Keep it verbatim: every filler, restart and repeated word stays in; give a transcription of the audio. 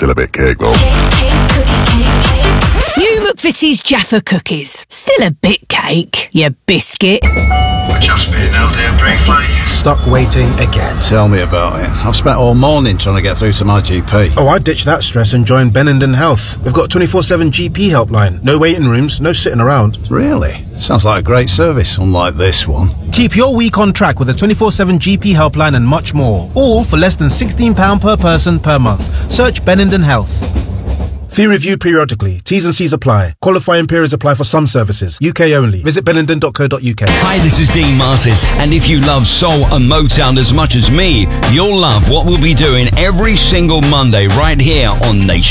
Still a bit cake, though. Cake, cake, cookie, cake, cake. New McVitie's Jaffa cookies. Still a bit cake, you biscuit. We're just being held here briefly. Stuck waiting again. Tell me about it. I've spent all morning trying to get through to my G P. Oh, I ditched that stress and joined Benenden Health. They've got a twenty-four seven G P helpline. No waiting rooms, no sitting around. Really? Sounds like a great service, unlike this one. Keep your week on track with a twenty-four seven G P helpline and much more. All for less than sixteen pounds per person per month. Search Benenden Health. Fee reviewed periodically. T's and C's apply. Qualifying periods apply for some services. U K only. Visit benenden dot co dot uk. Hi, this is Dean Martin, and if you love soul and Motown as much as me, you'll love what we'll be doing every single Monday right here on Nation.